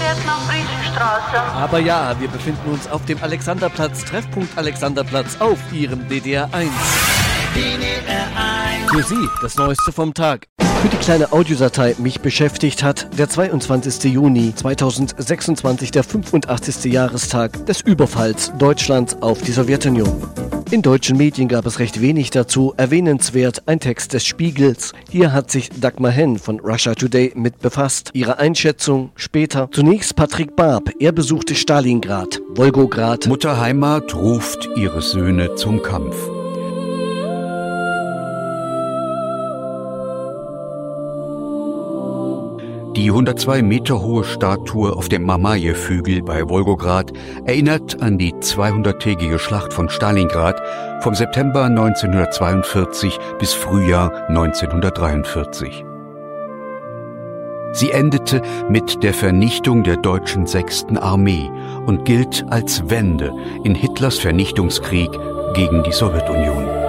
fährt nach Friesenstraße. Aber ja, wir befinden uns auf dem Alexanderplatz, Treffpunkt Alexanderplatz auf Ihrem DDR 1. Für Sie das Neueste vom Tag. Für die kleine Audiodatei mich beschäftigt hat der 22. Juni 2026, der 85. Jahrestag des Überfalls Deutschlands auf die Sowjetunion. In deutschen Medien gab es recht wenig dazu, erwähnenswert ein Text des Spiegels. Hier hat sich Dagmar Henn von Russia Today mit befasst. Ihre Einschätzung später. Zunächst Patrick Barb, er besuchte Stalingrad, Wolgograd. Mutter Heimat ruft ihre Söhne zum Kampf. Die 102 Meter hohe Statue auf dem Mamajew-Hügel bei Wolgograd erinnert an die 200-tägige Schlacht von Stalingrad vom September 1942 bis Frühjahr 1943. Sie endete mit der Vernichtung der deutschen 6. Armee und gilt als Wende in Hitlers Vernichtungskrieg gegen die Sowjetunion.